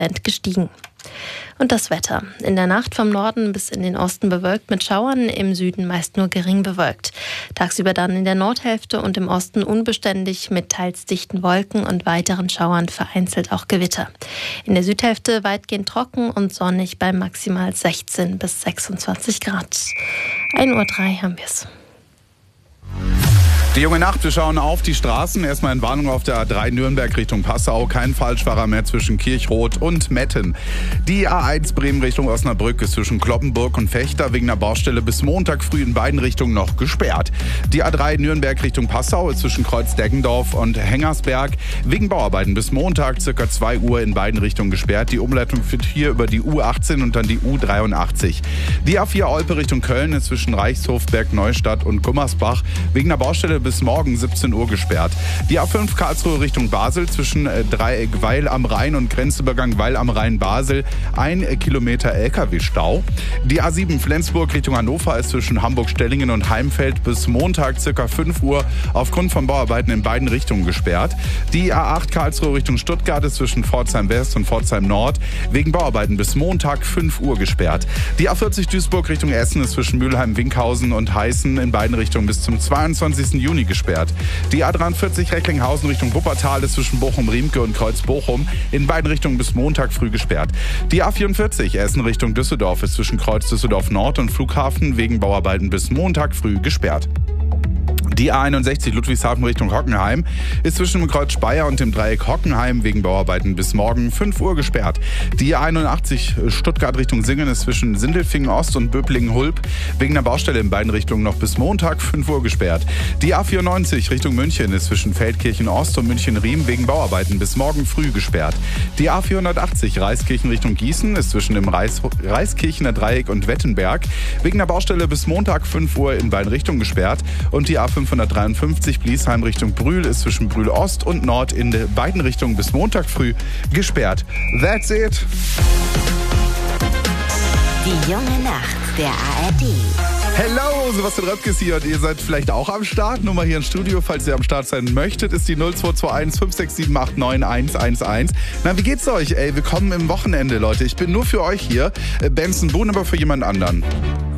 gestiegen. Und das Wetter. In der Nacht vom Norden bis in den Osten bewölkt mit Schauern, im Süden meist nur gering bewölkt. Tagsüber dann in der Nordhälfte und im Osten unbeständig mit teils dichten Wolken und weiteren Schauern, vereinzelt auch Gewitter. In der Südhälfte weitgehend trocken und sonnig bei maximal 16 bis 26 Grad. 1:03 Uhr haben wir es. Die junge Nacht, wir schauen auf die Straßen. Erstmal in Warnung auf der A3 Nürnberg Richtung Passau. Kein Falschfahrer mehr zwischen Kirchroth und Metten. Die A1 Bremen Richtung Osnabrück ist zwischen Cloppenburg und Vechta wegen einer Baustelle bis Montag früh in beiden Richtungen noch gesperrt. Die A3 Nürnberg Richtung Passau ist zwischen Kreuz-Deggendorf und Hengersberg wegen Bauarbeiten bis Montag ca. 2 Uhr in beiden Richtungen gesperrt. Die Umleitung führt hier über die U18 und dann die U83. Die A4 Olpe Richtung Köln ist zwischen Reichshofberg, Neustadt und Gummersbach wegen einer Baustelle bis morgen 17 Uhr gesperrt. Die A5 Karlsruhe Richtung Basel zwischen Dreieck Weil am Rhein und Grenzübergang Weil am Rhein Basel 1 Kilometer LKW-Stau. Die A7 Flensburg Richtung Hannover ist zwischen Hamburg-Stellingen und Heimfeld bis Montag ca. 5 Uhr aufgrund von Bauarbeiten in beiden Richtungen gesperrt. Die A8 Karlsruhe Richtung Stuttgart ist zwischen Pforzheim West und Pforzheim Nord wegen Bauarbeiten bis Montag 5 Uhr gesperrt. Die A40 Duisburg Richtung Essen ist zwischen Mülheim-Winkhausen und Heißen in beiden Richtungen bis zum 22. Juni gesperrt. Die A43 Recklinghausen Richtung Wuppertal ist zwischen Bochum-Riemke und Kreuz-Bochum in beiden Richtungen bis Montag früh gesperrt. Die A44 Essen Richtung Düsseldorf ist zwischen Kreuz Düsseldorf Nord und Flughafen wegen Bauarbeiten bis Montag früh gesperrt. Die A61 Ludwigshafen Richtung Hockenheim ist zwischen dem Kreuz Speyer und dem Dreieck Hockenheim wegen Bauarbeiten bis morgen 5 Uhr gesperrt. Die A81 Stuttgart Richtung Singen ist zwischen Sindelfingen Ost und Böblingen-Hulb wegen der Baustelle in beiden Richtungen noch bis Montag 5 Uhr gesperrt. Die A94 Richtung München ist zwischen Feldkirchen Ost und München-Riem wegen Bauarbeiten bis morgen früh gesperrt. Die A480 Reiskirchen Richtung Gießen ist zwischen dem Reiskirchener Dreieck und Wettenberg wegen der Baustelle bis Montag 5 Uhr in beiden Richtungen gesperrt. Und die A553 Bliesheim Richtung Brühl ist zwischen Brühl Ost und Nord in beiden Richtungen bis Montag früh gesperrt. That's it. Die junge Nacht der ARD. Hello, Sebastian Röpkes hier und ihr seid vielleicht auch am Start. Nummer hier im Studio, falls ihr am Start sein möchtet, ist die 0221 567 89 111. Na, wie geht's euch? Ey, willkommen im Wochenende, Leute. Ich bin nur für euch hier. Benson Boone, aber für jemand anderen.